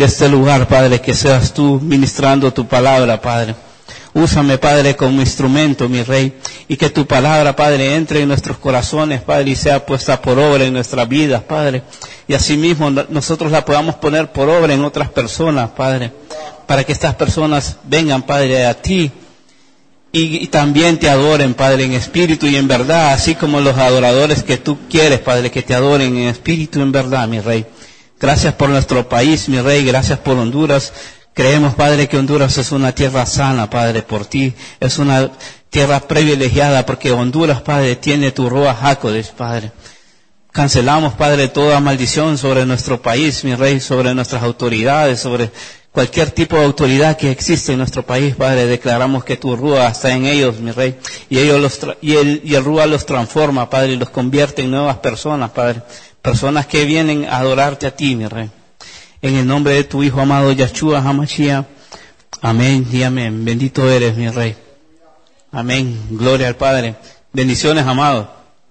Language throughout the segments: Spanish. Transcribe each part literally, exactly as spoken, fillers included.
de este lugar, Padre, que seas tú ministrando tu palabra, Padre. Úsame, Padre, como instrumento, mi Rey, y que tu palabra, Padre, entre en nuestros corazones, Padre, y sea puesta por obra en nuestras vidas, Padre. Y asimismo nosotros la podamos poner por obra en otras personas, Padre, para que estas personas vengan, Padre, a ti y, y también te adoren, Padre, en espíritu y en verdad, así como los adoradores que tú quieres, Padre, que te adoren en espíritu y en verdad, mi Rey. Gracias por nuestro país, mi Rey, gracias por Honduras. Creemos, Padre, que Honduras es una tierra sana, Padre, por ti. Es una tierra privilegiada porque Honduras, Padre, tiene tu Ruach HaKodesh, Padre. Cancelamos, Padre, toda maldición sobre nuestro país, mi Rey, sobre nuestras autoridades, sobre cualquier tipo de autoridad que existe en nuestro país, Padre. Declaramos que tu Ruach está en ellos, mi Rey, y ellos los tra- y el, y el Ruach los transforma, Padre, y los convierte en nuevas personas, Padre. Personas que vienen a adorarte a ti, mi Rey. En el nombre de tu Hijo amado, Yahshua HaMashiach. Amén y amén. Bendito eres, mi Rey. Amén. Gloria al Padre. Bendiciones, amado.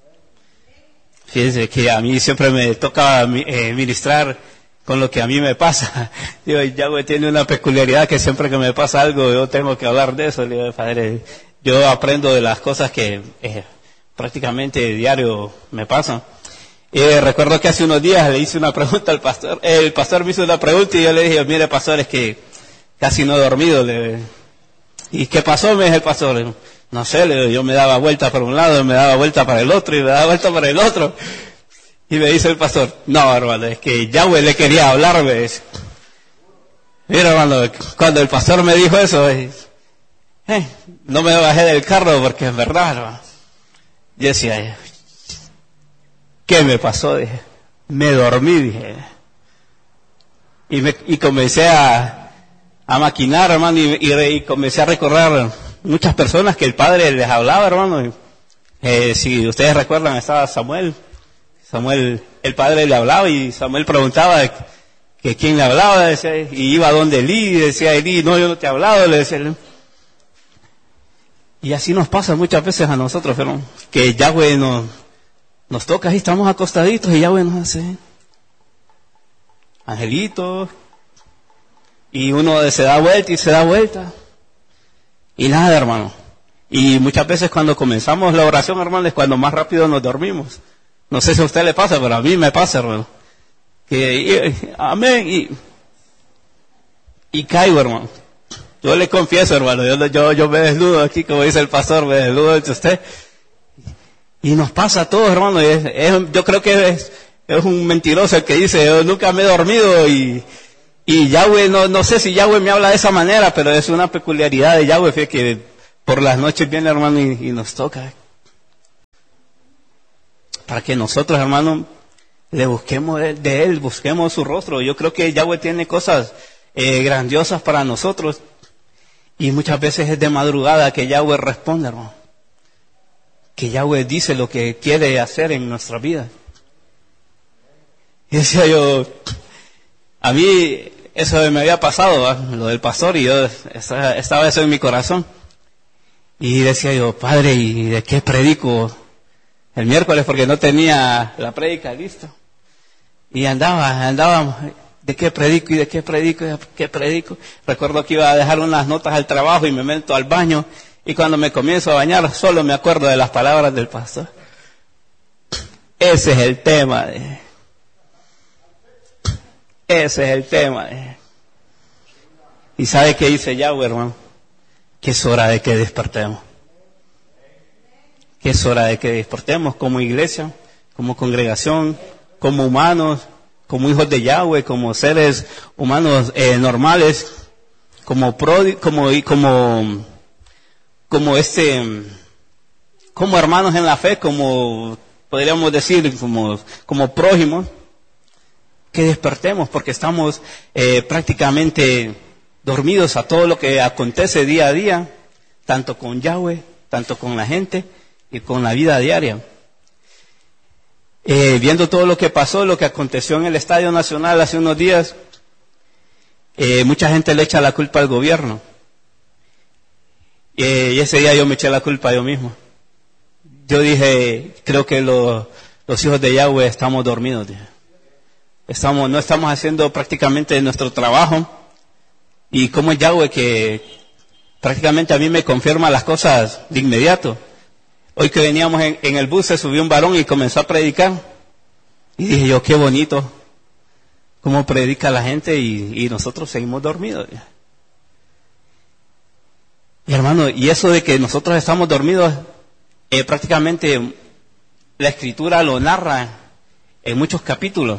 Fíjense que a mí siempre me toca eh, ministrar con lo que a mí me pasa. Digo, Yahweh tiene una peculiaridad que siempre que me pasa algo, yo tengo que hablar de eso. Le digo, Padre, yo aprendo de las cosas que eh, prácticamente diario me pasan. Eh, recuerdo que hace unos días le hice una pregunta al pastor, el pastor me hizo una pregunta y yo le dije, mire pastor, es que casi no he dormido. Le... ¿Y qué pasó? Me dijo el pastor. No sé, le... yo me daba vuelta para un lado, me daba vuelta para el otro y me daba vuelta para el otro. Y me dice el pastor, no hermano, es que Yahweh le quería hablar, me dice. Mira hermano, cuando el pastor me dijo eso, eh, no me bajé del carro porque es verdad, hermano. Yo decía, ¿qué me pasó? Dije, me dormí, dije. Y, me, y comencé a, a maquinar, hermano, y, y, y comencé a recordar muchas personas que el Padre les hablaba, hermano. Eh, si ustedes recuerdan, estaba Samuel. Samuel, el Padre le hablaba y Samuel preguntaba que quién le hablaba, decía, y iba donde Elí, y decía Elí, no, yo no te he hablado, le decía él. Y así nos pasa muchas veces a nosotros, hermano, que Yahweh nos... Nos toca y estamos acostaditos y Yahweh nos hace angelitos y uno se da vuelta y se da vuelta y nada, hermano. Y muchas veces cuando comenzamos la oración, hermano, es cuando más rápido nos dormimos. No sé si a usted le pasa, pero a mí me pasa, hermano. Que, y, amén, y, y caigo, hermano. Yo le confieso, hermano, yo, yo, yo me desnudo aquí, como dice el pastor, me desnudo ante usted. Y nos pasa a todos, hermano. Es, es, yo creo que es, es un mentiroso el que dice, yo nunca me he dormido y, y Yahweh, no, no sé si Yahweh me habla de esa manera, pero es una peculiaridad de Yahweh, fíjate, que por las noches viene, hermano, y, y nos toca. Para que nosotros, hermano, le busquemos de, de Él, busquemos su rostro. Yo creo que Yahweh tiene cosas eh, grandiosas para nosotros y muchas veces es de madrugada que Yahweh responde, hermano. Que Yahweh dice lo que quiere hacer en nuestra vida. Y decía yo, a mí eso me había pasado, ¿va? Lo del pastor, y yo estaba, estaba eso en mi corazón. Y decía yo, Padre, ¿y de qué predico el miércoles? Porque no tenía la prédica lista. Y andaba, andaba, ¿de qué predico y de qué predico y de qué predico? Recuerdo que iba a dejar unas notas al trabajo y me meto al baño. Y cuando me comienzo a bañar, solo me acuerdo de las palabras del pastor. Ese es el tema. De... Ese es el tema. De... ¿Y sabe qué dice Yahweh, hermano? Que es hora de que despertemos. Que es hora de que despertemos como iglesia, como congregación, como humanos, como hijos de Yahweh, como seres humanos eh, normales, como pro, como como como este, como hermanos en la fe, como podríamos decir, como, como prójimos, que despertemos porque estamos eh, prácticamente dormidos a todo lo que acontece día a día, tanto con Yahweh, tanto con la gente y con la vida diaria. Eh, viendo todo lo que pasó, lo que aconteció en el Estadio Nacional hace unos días, eh, mucha gente le echa la culpa al gobierno. Y ese día yo me eché la culpa yo mismo. Yo dije, creo que los, los hijos de Yahweh estamos dormidos. Dije. estamos, no estamos haciendo prácticamente nuestro trabajo. Y como es Yahweh que prácticamente a mí me confirma las cosas de inmediato. Hoy que veníamos en, en el bus se subió un varón y comenzó a predicar. Y dije yo, qué bonito cómo predica la gente y, y nosotros seguimos dormidos. Y hermano, y eso de que nosotros estamos dormidos, eh, prácticamente la escritura lo narra en muchos capítulos.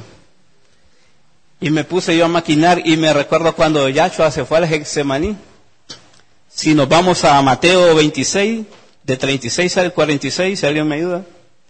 Y me puse yo a maquinar y me recuerdo cuando Yahshua se fue al Getsemaní. Si nos vamos a Mateo veintiséis, de treinta y seis al cuarenta y seis, si alguien me ayuda.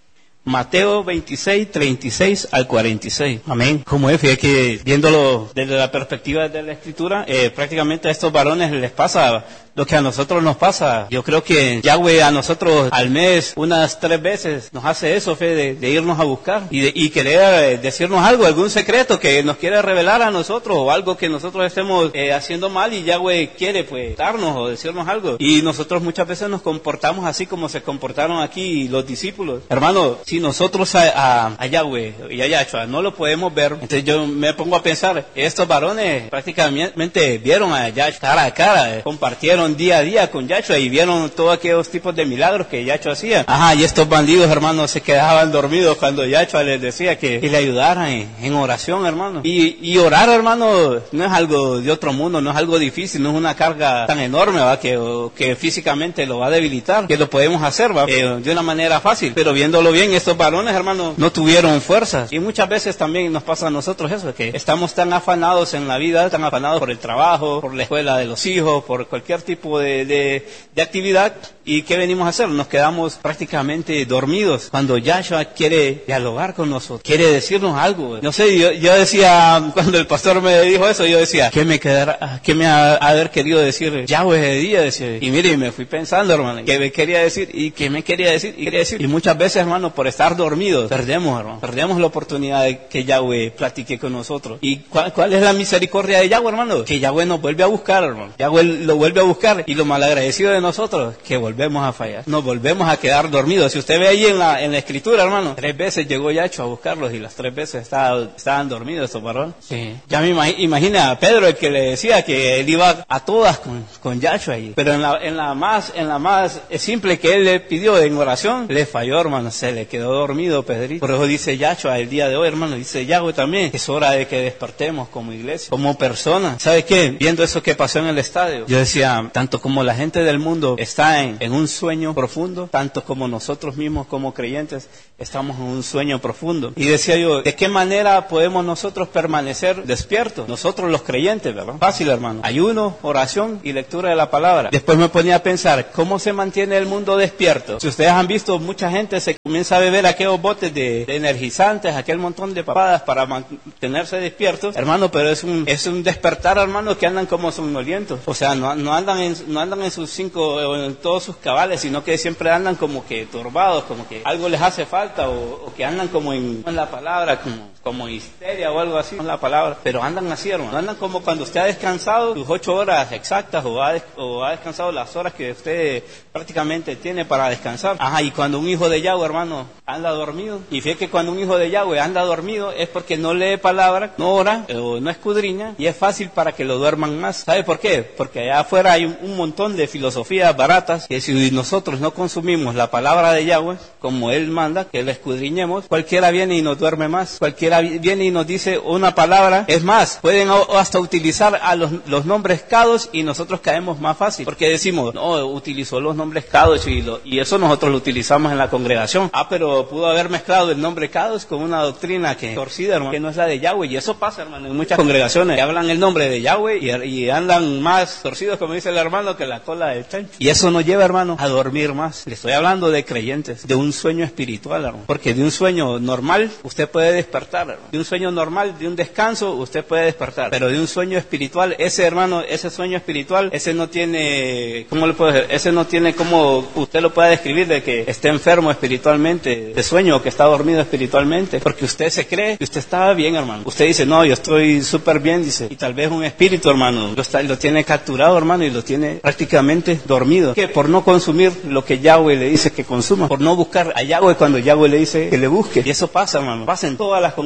Mateo veintiséis, treinta y seis al cuarenta y seis. Amén. Como es, fíjate que viéndolo desde la perspectiva de la Escritura, eh, prácticamente a estos varones les pasa lo que a nosotros nos pasa. Yo creo que Yahweh a nosotros al mes unas tres veces nos hace eso, fe, de, de irnos a buscar y, de, y querer decirnos algo, algún secreto que nos quiere revelar a nosotros o algo que nosotros estemos eh, haciendo mal y Yahweh quiere pues darnos o decirnos algo. Y nosotros muchas veces nos comportamos así como se comportaron aquí los discípulos. Hermano, si nosotros a, a, a Yahweh y a Yahshua no lo podemos ver, entonces yo me pongo a pensar, estos varones prácticamente vieron a Yahshua cara a cara, eh, compartieron día a día con Yahshua y vieron todos aquellos tipos de milagros que Yahshua hacía. Ajá, y estos bandidos, hermanos, se quedaban dormidos cuando Yahshua les decía que, que le ayudaran en, en oración, hermano. Y, y orar, hermano, no es algo de otro mundo, no es algo difícil, no es una carga tan enorme, ¿va? Que, que físicamente lo va a debilitar, que lo podemos hacer, ¿va? Eh, de una manera fácil. Pero viéndolo bien, estos varones, hermano, no tuvieron fuerzas. Y muchas veces también nos pasa a nosotros eso, que estamos tan afanados en la vida, tan afanados por el trabajo, por la escuela de los hijos, por cualquier tipo De, de, de actividad, y ¿qué venimos a hacer? Nos quedamos prácticamente dormidos cuando Yahshua quiere dialogar con nosotros, quiere decirnos algo. No sé, yo, yo decía, cuando el pastor me dijo eso, yo decía, ¿qué me quedará, qué me ha haber querido decir Yahweh de día? Decía, y mire, me fui pensando, hermano, ¿qué me quería decir? ¿Y qué me quería decir? Y quería decir, y muchas veces, hermano, por estar dormidos, perdemos, hermano, perdemos la oportunidad de que Yahweh platique con nosotros. ¿Y cuál, cuál es la misericordia de Yahweh, hermano? Que Yahweh nos vuelve a buscar, hermano. Yahweh lo vuelve a buscar. Y lo malagradecido de nosotros, que volvemos a fallar. Nos volvemos a quedar dormidos. Si usted ve ahí en la, en la escritura, hermano, tres veces llegó Yahshua a buscarlos y las tres veces estaba, estaban dormidos estos varones. Sí. Ya me imag, imagina a Pedro el que le decía que él iba a todas con, con Yahshua ahí. Pero en la, en la más, en la más simple que él le pidió en oración, le falló, hermano. Se le quedó dormido Pedrito. Por eso dice Yahshua el día de hoy, hermano, dice Yahweh también, que es hora de que despertemos como iglesia, como persona. ¿Sabe qué? Viendo eso que pasó en el estadio, yo decía, tanto como la gente del mundo está en, en un sueño profundo, tanto como nosotros mismos como creyentes estamos en un sueño profundo. Y decía yo, ¿de qué manera podemos nosotros permanecer despiertos? Nosotros los creyentes, ¿verdad? Fácil, hermano. Ayuno, oración y lectura de la palabra. Después me ponía a pensar, ¿cómo se mantiene el mundo despierto? Si ustedes han visto, mucha gente se comienza a beber aquellos botes de, de energizantes, aquel montón de papadas para mantenerse despiertos, hermano, pero es un, es un despertar, hermano, que andan como somnolientos. O sea, no, no andan en, no andan en sus cinco o en todos sus cabales, sino que siempre andan como que turbados, como que algo les hace falta, o, o que andan como en, en la palabra, como, como histeria o algo así, en la palabra, pero andan así, hermano, andan como cuando usted ha descansado sus ocho horas exactas, o ha, o ha descansado las horas que usted prácticamente tiene para descansar. Ajá, y cuando un hijo de Yahweh, hermano, anda dormido, y fíjate que cuando un hijo de Yahweh anda dormido es porque no lee palabra, no ora, o no escudriña, y es fácil para que lo duerman más. ¿Sabe por qué? Porque allá afuera hay un, un montón de filosofías baratas, que si nosotros no consumimos la palabra de Yahweh, como Él manda, que la escudriñemos, cualquiera viene y nos duerme más, cualquiera viene y nos dice una palabra, es más, pueden hasta utilizar a los, los nombres cados y nosotros caemos más fácil, porque decimos, no, utilizó los nombres cados y, lo, y eso nosotros lo utilizamos en la congregación. Ah, pero pudo haber mezclado el nombre cados con una doctrina que torcida, hermano, que no es la de Yahweh, y eso pasa, hermano, en muchas congregaciones que hablan el nombre de Yahweh y, y andan más torcidos, como dice el hermano, que la cola del chancho. Y eso nos lleva, hermano, a dormir más. Le estoy hablando de creyentes, de un sueño espiritual, hermano, porque de un sueño normal usted puede despertar, hermano. De un sueño normal, de un descanso, usted puede despertar, pero de un sueño espiritual, ese, hermano, ese sueño espiritual, ese no tiene, ¿cómo le puedo decir? Ese no tiene como usted lo pueda describir de que esté enfermo espiritualmente, de sueño, o que está dormido espiritualmente, porque usted se cree que usted estaba bien, hermano. Usted dice, no, yo estoy súper bien, dice, y tal vez un espíritu, hermano, lo, está, lo tiene capturado, hermano, y lo tiene prácticamente dormido. ¿Qué? Por no consumir lo que Yahweh le dice que consuma, por no buscar a Yahweh cuando Yahweh le dice que le busque. Y eso pasa, hermano, pasa en todas las congregaciones.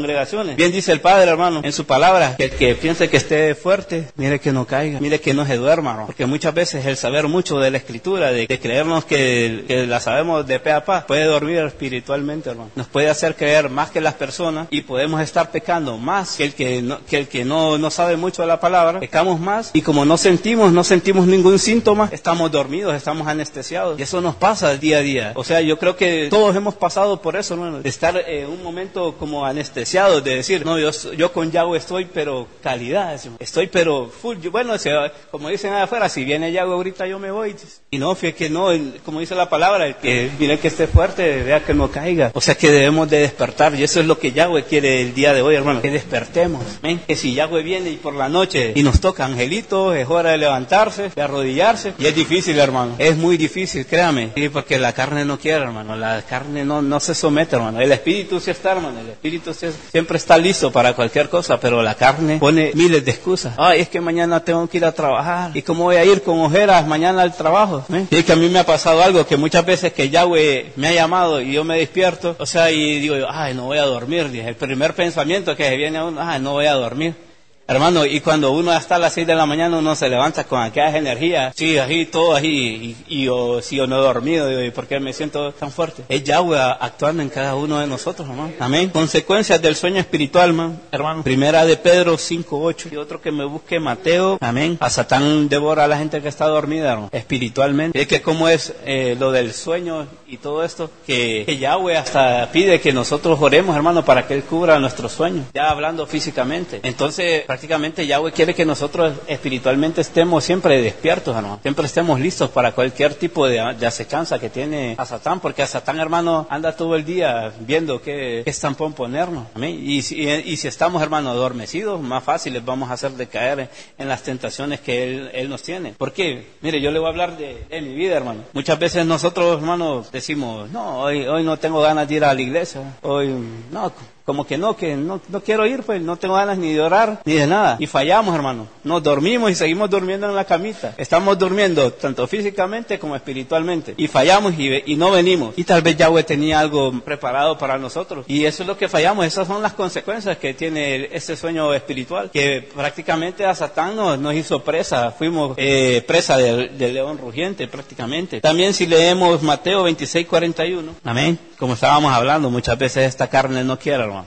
congregaciones. Bien dice el Padre, hermano, en su palabra, que el que piense que esté fuerte, mire que no caiga, mire que no se duerma, hermano. Porque muchas veces el saber mucho de la Escritura, de, de creernos que, que la sabemos de pe a pa, puede dormir espiritualmente, hermano. Nos puede hacer creer más que las personas y podemos estar pecando más que el que no, que el que no, no sabe mucho de la palabra. Pecamos más y como no sentimos, no sentimos ningún síntoma, estamos dormidos, estamos anestesiados. Y eso nos pasa día a día. O sea, yo creo que todos hemos pasado por eso, hermano, de estar en eh, un momento como anestesiados, de decir, no, yo, yo con Yahweh estoy, pero calidad, decimos. Estoy, pero full. Yo, bueno, si, como dicen allá afuera, si viene Yahweh ahorita yo me voy. Y no, fíjate que no, el, como dice la palabra, el que mire que esté fuerte, vea que no caiga. O sea que debemos de despertar, y eso es lo que Yahweh quiere el día de hoy, hermano, que despertemos. ¿Ven? Que si Yahweh viene y por la noche y nos toca angelitos, es hora de levantarse, de arrodillarse. Y es difícil, hermano, es muy difícil, créame. Sí, porque la carne no quiere, hermano, la carne no, no se somete, hermano. El espíritu sí está, hermano, el espíritu sí, siempre está listo para cualquier cosa, pero la carne pone miles de excusas. Ay, es que mañana tengo que ir a trabajar. ¿Y cómo voy a ir con ojeras mañana al trabajo? ¿Eh? Y es que a mí me ha pasado algo, que muchas veces que Yahweh me ha llamado y yo me despierto, o sea, y digo, ay, no voy a dormir. El primer pensamiento que se viene a uno, ay, no voy a dormir. Hermano, y cuando uno hasta a las seis de la mañana uno se levanta con aquellas energías, sí, así, todo así, y, y yo, si yo no he dormido, digo, ¿y por qué me siento tan fuerte? Es Yahweh actuando en cada uno de nosotros, hermano. Amén. Consecuencias del sueño espiritual, man, hermano. Primera de Pedro cinco ocho. Y otro que me busque, Mateo. Amén. A Satán devora a la gente que está dormida, hermano, espiritualmente. Es que como es eh, lo del sueño y todo esto, que, que Yahweh hasta pide que nosotros oremos, hermano, para que Él cubra nuestros sueños, ya hablando físicamente. Entonces, prácticamente Yahweh quiere que nosotros espiritualmente estemos siempre despiertos, hermano. Siempre estemos listos para cualquier tipo de, de acechanza que tiene a Satán, porque a Satán, hermano, anda todo el día viendo qué, qué estampón ponernos. Amén. Y, y, y si estamos, hermano, adormecidos, más fáciles vamos a hacer de caer en las tentaciones que Él, él nos tiene. ¿Por qué? Mire, yo le voy a hablar de, de mi vida, hermano. Muchas veces nosotros, hermano, decimos, no, hoy, hoy no tengo ganas de ir a la iglesia. Hoy, no, como que no, que no, no quiero ir, pues no tengo ganas ni de orar, ni de nada. Y fallamos, hermano. Nos dormimos y seguimos durmiendo en la camita. Estamos durmiendo tanto físicamente como espiritualmente. Y fallamos y, y no venimos. Y tal vez Yahweh tenía algo preparado para nosotros. Y eso es lo que fallamos. Esas son las consecuencias que tiene ese sueño espiritual. Que prácticamente a Satán nos, nos hizo presa. Fuimos eh, presa del, del león rugiente prácticamente. También si leemos Mateo veintiséis cuarenta y uno. Amén. Como estábamos hablando, muchas veces esta carne no quiere, hermano.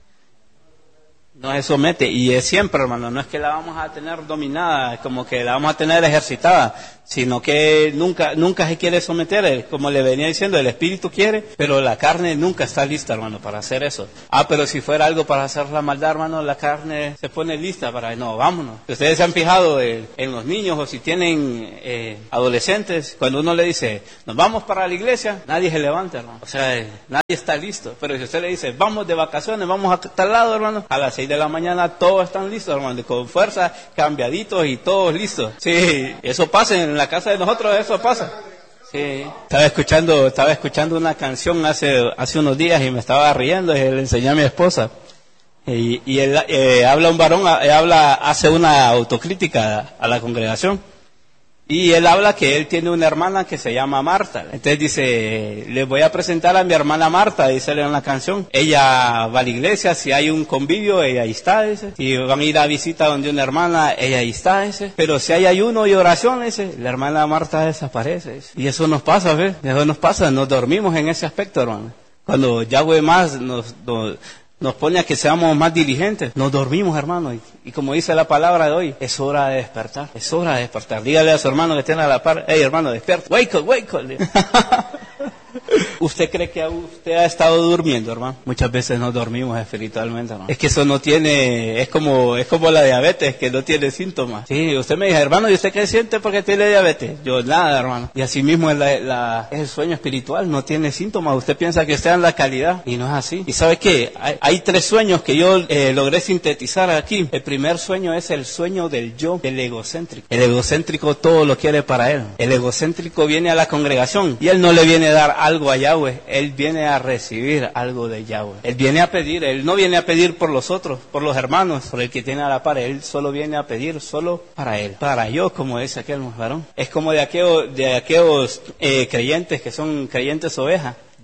No se somete, y es siempre, hermano, no es que la vamos a tener dominada, como que la vamos a tener ejercitada, sino que nunca nunca se quiere someter, como le venía diciendo, el espíritu quiere, pero la carne nunca está lista, hermano, para hacer eso. Ah, pero si fuera algo para hacer la maldad, hermano, la carne se pone lista para, no, vámonos. Ustedes se han fijado en, en los niños, o si tienen eh, adolescentes, cuando uno le dice, nos vamos para la iglesia, nadie se levanta, hermano. O sea, eh, nadie está listo. Pero si usted le dice, vamos de vacaciones, vamos a tal lado, hermano, a las seis de la mañana todos están listos, hermano, con fuerza, cambiaditos y todos listos. Sí, eso pasa en la casa de nosotros, eso pasa. Sí. Estaba escuchando, estaba escuchando una canción hace, hace unos días y me estaba riendo y le enseñé a mi esposa. Y, y él eh, habla un varón, eh, habla, hace una autocrítica a la congregación. Y él habla que él tiene una hermana que se llama Marta. Entonces dice, les voy a presentar a mi hermana Marta, dice él en la canción. Ella va a la iglesia, si hay un convivio, ella ahí está, dice. Si van a ir a visita donde una hermana, ella ahí está, dice. Pero si hay ayuno y oración, dice, la hermana Marta desaparece, dice. Y eso nos pasa, ¿ves? Eso nos pasa, nos dormimos en ese aspecto, hermano. Cuando Yahweh más nos... nos Nos pone a que seamos más diligentes. Nos dormimos, hermano. Y, y como dice la palabra de hoy, es hora de despertar. Es hora de despertar. Dígale a su hermano que tiene a la par, hey, hermano, despierta. Wake up, wake up. ¿Usted cree que usted ha estado durmiendo, hermano? Muchas veces no dormimos espiritualmente, hermano. Es que eso no tiene, es como es como la diabetes, que no tiene síntomas. Sí, usted me dice, hermano, ¿y usted qué siente porque tiene diabetes? Yo, nada, hermano. Y así mismo es, la, la, es el sueño espiritual, no tiene síntomas. Usted piensa que está en la calidad y no es así. ¿Y sabe qué? Hay, hay tres sueños que yo eh, logré sintetizar aquí. El primer sueño es el sueño del yo, del egocéntrico. El egocéntrico todo lo quiere para él. El egocéntrico viene a la congregación y él no le viene a dar algo a Yahweh, él viene a recibir algo de Yahweh. Él viene a pedir, él no viene a pedir por los otros, por los hermanos, por el que tiene a la par, él solo viene a pedir solo para él, para yo, como dice aquel varón. Es como de aquellos, de aquellos eh, creyentes que son creyentes ovejas.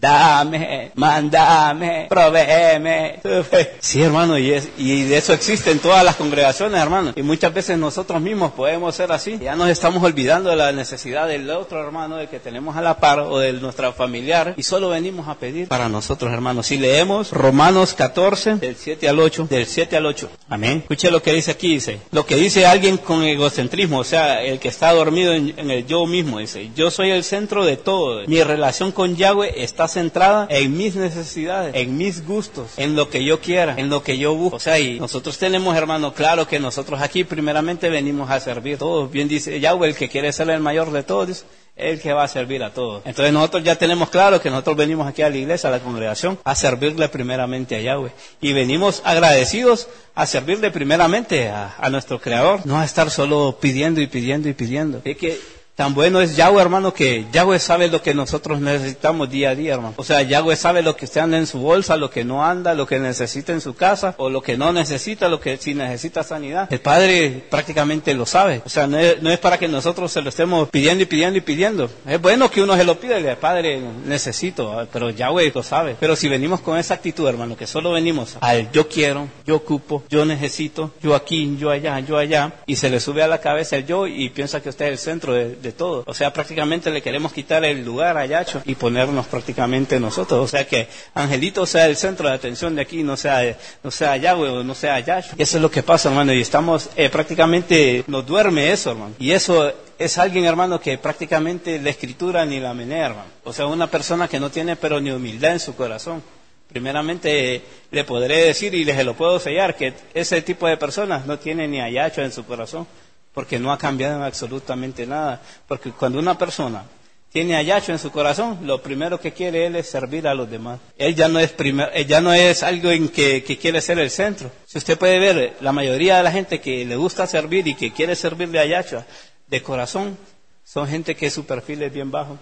dame, mandame, provéeme. Sí, hermano, y, es, y de eso existen todas las congregaciones, hermano. Y muchas veces nosotros mismos podemos ser así. Ya nos estamos olvidando de la necesidad del otro hermano, del que tenemos a la par o de nuestra familiar, y solo venimos a pedir para nosotros, hermanos. Si leemos Romanos catorce, del siete al ocho, del siete al ocho. Amén. Escuche lo que dice aquí, dice. Lo que dice alguien con egocentrismo, o sea, el que está dormido en, en el yo mismo, dice. Yo soy el centro de todo. Mi relación con Yahweh está centrada en mis necesidades, en mis gustos, en lo que yo quiera, en lo que yo busco. O sea, y nosotros tenemos, hermano, claro que nosotros aquí primeramente venimos a servir a todos. Bien dice Yahweh, el que quiere ser el mayor de todos, es el que va a servir a todos. Entonces nosotros ya tenemos claro que nosotros venimos aquí a la iglesia, a la congregación, a servirle primeramente a Yahweh. Y venimos agradecidos a servirle primeramente a, a nuestro Creador, no a estar solo pidiendo y pidiendo y pidiendo. Es que tan bueno es Yahweh, hermano, que Yahweh sabe lo que nosotros necesitamos día a día, hermano. O sea, Yahweh sabe lo que usted anda en su bolsa, lo que no anda, lo que necesita en su casa, o lo que no necesita, lo que si necesita sanidad. El Padre prácticamente lo sabe. O sea, no es, no es para que nosotros se lo estemos pidiendo y pidiendo y pidiendo. Es bueno que uno se lo pida y le diga, Padre, necesito, pero Yahweh lo sabe. Pero si venimos con esa actitud, hermano, que solo venimos al yo quiero, yo ocupo, yo necesito, yo aquí, yo allá, yo allá, y se le sube a la cabeza el yo y piensa que usted es el centro de de todo. O sea, prácticamente le queremos quitar el lugar a Yacho y ponernos prácticamente nosotros. O sea, que Angelito sea el centro de atención de aquí, no sea, no sea Yahweh o no sea Yacho. Eso es lo que pasa, hermano, y estamos, eh, prácticamente nos duerme eso, hermano. Y eso es alguien, hermano, que prácticamente la escritura ni la menea, hermano. O sea, una persona que no tiene pero ni humildad en su corazón. Primeramente, eh, le podré decir y les lo puedo sellar que ese tipo de personas no tiene ni a Yacho en su corazón. Porque no ha cambiado absolutamente nada. Porque cuando una persona tiene a Yacho en su corazón, lo primero que quiere él es servir a los demás. Él ya no es primer, él ya no es algo en que, que quiere ser el centro. Si usted puede ver, la mayoría de la gente que le gusta servir y que quiere servirle a Yacho de corazón, son gente que su perfil es bien bajo.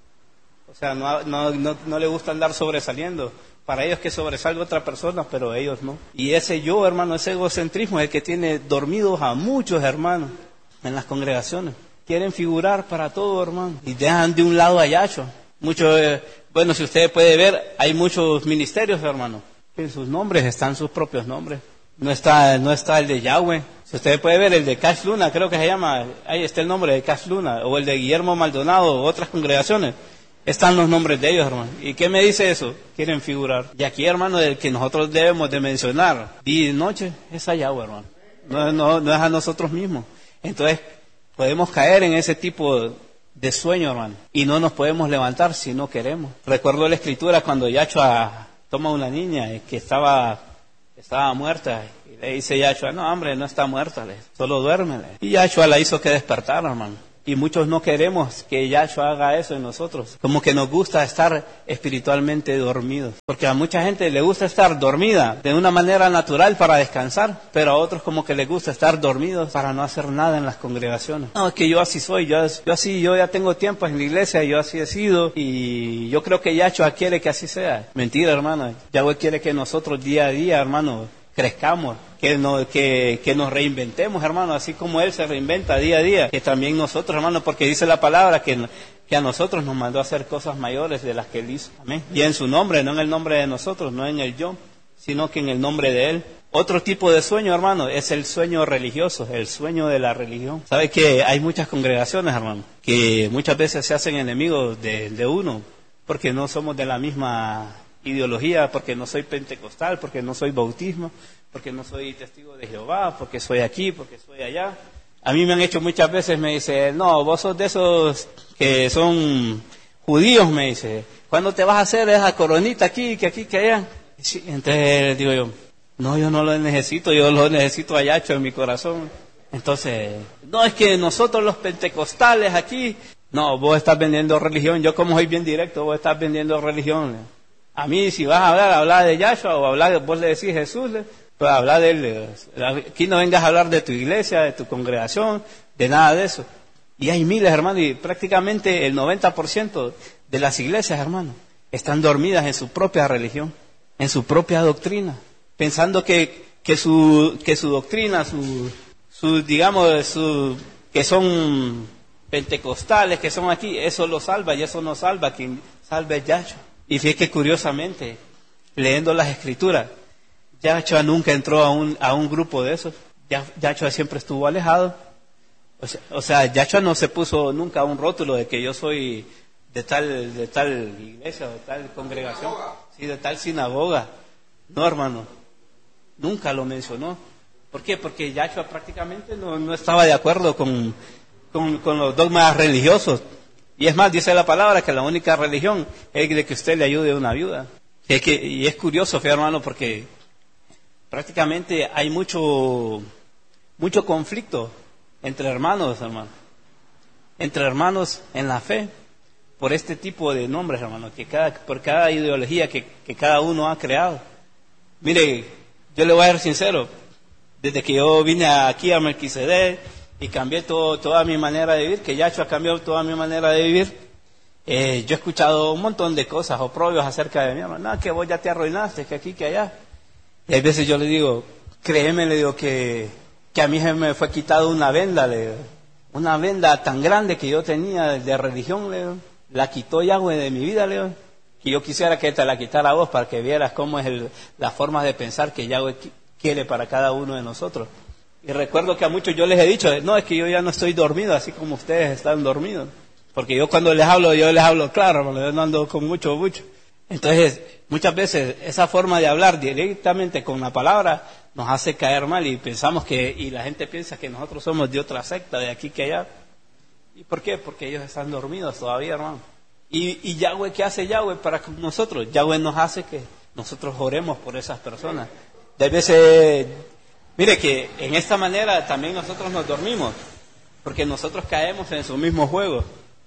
O sea, no, no, no, no le gusta andar sobresaliendo. Para ellos que sobresalga otra persona, pero ellos no. Y ese yo, hermano, ese egocentrismo es el que tiene dormidos a muchos hermanos en las congregaciones. Quieren figurar para todo, hermano. Y dejan de un lado a Yacho. Muchos, eh, bueno, si usted puede ver, hay muchos ministerios, hermano. En sus nombres están sus propios nombres. No está, no está el de Yahweh. Si usted puede ver, el de Cash Luna, creo que se llama, ahí está el nombre de Cash Luna. O el de Guillermo Maldonado, o otras congregaciones. Están los nombres de ellos, hermano. ¿Y qué me dice eso? Quieren figurar. Y aquí, hermano, el que nosotros debemos de mencionar día y noche es a Yahweh, hermano. No, no, no es a nosotros mismos. Entonces, podemos caer en ese tipo de sueño, hermano. Y no nos podemos levantar si no queremos. Recuerdo la escritura cuando Yahshua toma a una niña que estaba, estaba muerta. Y le dice Yahshua, no, hombre, no está muerta, solo duérmele. Y Yahshua la hizo que despertara, hermano. Y muchos no queremos que Yahshua haga eso en nosotros. Como que nos gusta estar espiritualmente dormidos. Porque a mucha gente le gusta estar dormida de una manera natural para descansar, pero a otros como que les gusta estar dormidos para no hacer nada en las congregaciones. No, es que yo así soy, yo, yo así, yo ya tengo tiempo en la iglesia, yo así he sido, y yo creo que Yahshua quiere que así sea. Mentira, hermano. Yahweh quiere que nosotros día a día, hermano, crezcamos, que, no, que, que nos reinventemos, hermano, así como Él se reinventa día a día, que también nosotros, hermano, porque dice la palabra que, que a nosotros nos mandó a hacer cosas mayores de las que Él hizo. Amén. Y en su nombre, no en el nombre de nosotros, no en el yo, sino que en el nombre de Él. Otro tipo de sueño, hermano, es el sueño religioso, el sueño de la religión. ¿Sabe que hay muchas congregaciones, hermano, que muchas veces se hacen enemigos de, de uno, porque no somos de la misma ideología, porque no soy pentecostal, porque no soy bautismo, porque no soy testigo de Jehová, porque soy aquí, porque soy allá? A mí me han hecho muchas veces, me dice, no, vos sos de esos que son judíos, me dice, ¿cuándo te vas a hacer esa coronita aquí, que aquí, que allá? Sí, entonces digo yo, no, yo no lo necesito, yo lo necesito a Yahshua en mi corazón. Entonces, no, es que nosotros los pentecostales aquí, no, vos estás vendiendo religión, yo como soy bien directo, vos estás vendiendo religión. A mí, si vas a hablar, hablar de Yahshua o hablar, vos le decís Jesús, pues hablar de él. Aquí no vengas a hablar de tu iglesia, de tu congregación, de nada de eso. Y hay miles, hermano, y prácticamente el noventa por ciento de las iglesias, hermano, están dormidas en su propia religión, en su propia doctrina, pensando que, que, su, que su doctrina, su, su digamos, su, que son pentecostales, que son aquí, eso lo salva y eso no salva, quien salva es Yahshua. Y fíjate que curiosamente, leyendo las escrituras, Yahshua nunca entró a un, a un grupo de esos. Yahshua siempre estuvo alejado. O sea, o sea, Yahshua no se puso nunca un rótulo de que yo soy de tal, de tal iglesia, de tal congregación, sí, de tal sinagoga. No, hermano, nunca lo mencionó. ¿Por qué? Porque Yahshua prácticamente no, no estaba de acuerdo con, con, con los dogmas religiosos. Y es más, dice la palabra que la única religión es de que usted le ayude a una viuda. Es que, y es curioso, fe, hermano, porque prácticamente hay mucho, mucho conflicto entre hermanos, hermano. Entre hermanos en la fe, por este tipo de nombres, hermano, que cada, por cada ideología que, que cada uno ha creado. Mire, yo le voy a ser sincero, desde que yo vine aquí a Melquisedec y cambié todo, toda mi manera de vivir, que Yahshua cambió toda mi manera de vivir, eh, yo he escuchado un montón de cosas, oprobios acerca de mí, hermano, no, que vos ya te arruinaste, que aquí, que allá. Y a veces yo le digo, créeme, le digo que, que a mí se me fue quitado una venda, le digo, una venda tan grande que yo tenía de, de religión, le digo, la quitó Yahweh de mi vida, le digo, que yo quisiera que te la quitara a vos para que vieras cómo es el, la forma de pensar que Yahweh quiere para cada uno de nosotros. Y recuerdo que a muchos yo les he dicho, no, es que yo ya no estoy dormido así como ustedes están dormidos. Porque yo cuando les hablo, yo les hablo claro, hermano, yo no ando con mucho, mucho. Entonces, muchas veces esa forma de hablar directamente con la palabra nos hace caer mal y pensamos que, y la gente piensa que nosotros somos de otra secta, de aquí que allá. ¿Y por qué? Porque ellos están dormidos todavía, hermano. Y, y Yahweh, ¿qué hace Yahweh para nosotros? Yahweh nos hace que nosotros oremos por esas personas. De veces, mire que en esta manera también nosotros nos dormimos, porque nosotros caemos en su mismo juego.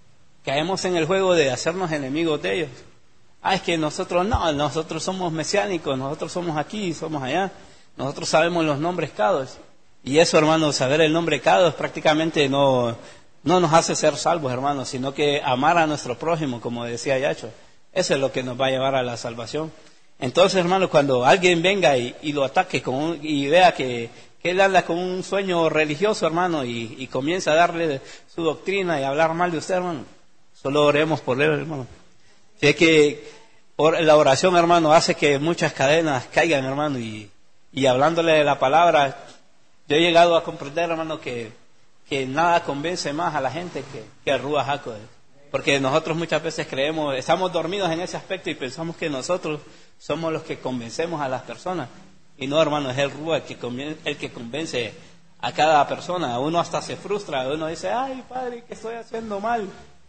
Caemos en el juego de hacernos enemigos de ellos. Ah, es que nosotros no, nosotros somos mesiánicos, nosotros somos aquí, somos allá. Nosotros sabemos los nombres Kadosh. Y eso, hermano, saber el nombre Kadosh prácticamente no, no nos hace ser salvos, hermano, sino que amar a nuestro prójimo, como decía Yahshua. Eso es lo que nos va a llevar a la salvación. Entonces, hermano, cuando alguien venga y, y lo ataque con un, y vea que, que él anda con un sueño religioso, hermano, y, y comienza a darle su doctrina y a hablar mal de usted, hermano, solo oremos por él, hermano. Es que or, la oración, hermano, hace que muchas cadenas caigan, hermano, y, y hablándole de la palabra, yo he llegado a comprender, hermano, que, que nada convence más a la gente que, que el Ruach HaKodesh. Porque nosotros muchas veces creemos, estamos dormidos en ese aspecto y pensamos que nosotros somos los que convencemos a las personas. Y no, hermano, es el Ruach el que, el que convence a cada persona. Uno hasta se frustra, uno dice, ay, padre, que estoy haciendo mal.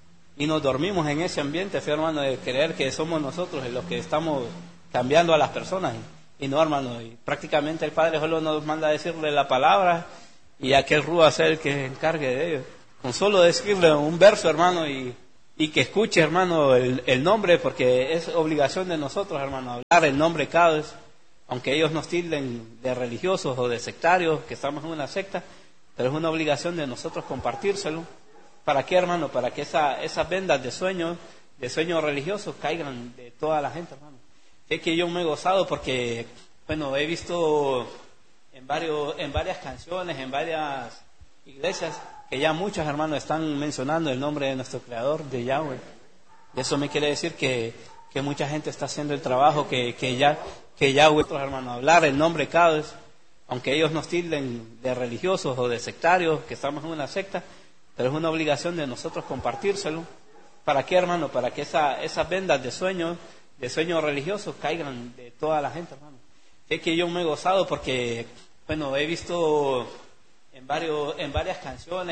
Y nos dormimos en ese ambiente, feo, hermano, de creer que somos nosotros los que estamos cambiando a las personas. Y no, hermano, y prácticamente el Padre solo nos manda a decirle la palabra y aquel Ruach sea el que se encargue de ellos. Con solo decirle un verso, hermano, y, y que escuche, hermano, el, el nombre, porque es obligación de nosotros, hermano, hablar el nombre Kadosh, aunque ellos nos tilden de religiosos o de sectarios, que estamos en una secta, pero es una obligación de nosotros compartírselo. ¿Para qué, hermano? Para que esa, esas vendas de sueños, de sueños religiosos caigan de toda la gente, hermano. Es que yo me he gozado porque, bueno, he visto en, varios, en varias canciones, en varias iglesias, que ya muchos hermanos están mencionando el nombre de nuestro Creador, de Yahweh. Y eso me quiere decir que, que mucha gente está haciendo el trabajo que, que, ya, que Yahweh, otros hermanos, hablar el nombre Kadosh, aunque ellos nos tilden de religiosos o de sectarios, que estamos en una secta, pero es una obligación de nosotros compartírselo. ¿Para qué, hermano? Para que esa, esas vendas de sueños, de sueños religiosos caigan de toda la gente, hermano. Es que yo me he gozado porque, bueno, he visto en varios, en varias canciones,